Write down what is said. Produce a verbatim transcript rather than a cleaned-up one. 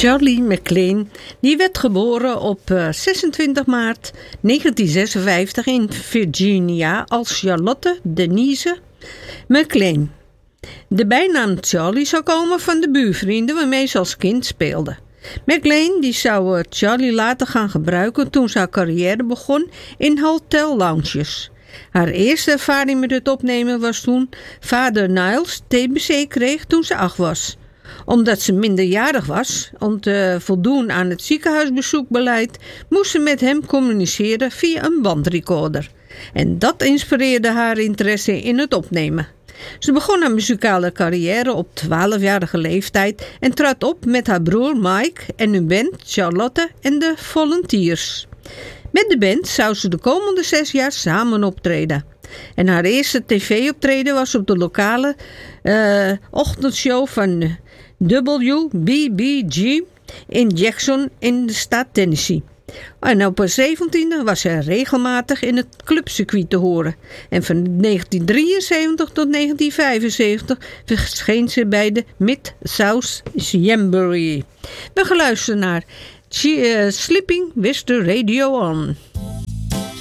Charlie McLean die werd geboren op uh, zesentwintig maart negentien zesenvijftig in Virginia als Charlotte Denise McLean. De bijnaam Charlie zou komen van de buurvrienden waarmee ze als kind speelde. McLean die zou uh, Charlie later gaan gebruiken toen ze haar carrière begon in hotel lounges. Haar eerste ervaring met het opnemen was toen vader Niles T B C kreeg toen ze acht was. Omdat ze minderjarig was, om te voldoen aan het ziekenhuisbezoekbeleid, moest ze met hem communiceren via een bandrecorder. En dat inspireerde haar interesse in het opnemen. Ze begon haar muzikale carrière op twaalfjarige leeftijd en trad op met haar broer Mike en hun band Charlotte en de Volunteers. Met de band zou ze de komende zes jaar samen optreden. En haar eerste tv-optreden was op de lokale uh, ochtendshow van W B B G in Jackson in de staat Tennessee. En op haar zeventiende was ze regelmatig in het clubcircuit te horen. En van negentien drieënzeventig tot negentien vijfenzeventig verscheen ze bij de Mid-South Jamboree. We gaan luisteren naar uh, Sleeping with the Radio On.